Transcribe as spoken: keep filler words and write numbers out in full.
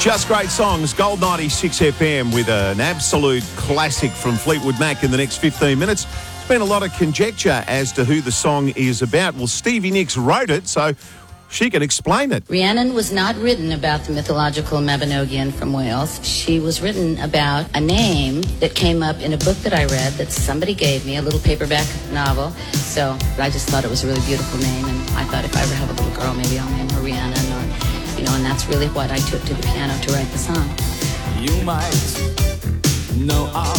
Just great songs. Gold ninety-six F M with an absolute classic from Fleetwood Mac in the next fifteen minutes. There's been a lot of conjecture as to who the song is about. Well, Stevie Nicks wrote it, so she can explain it. Rhiannon was not written about the mythological Mabinogion from Wales. She was written about a name that came up in a book that I read that somebody gave me, a little paperback novel. So I just thought it was a really beautiful name, and I thought if I ever have a little girl, maybe I'll name her Rhiannon, or, you know, and that's really what I took to the piano to write the song. You might know our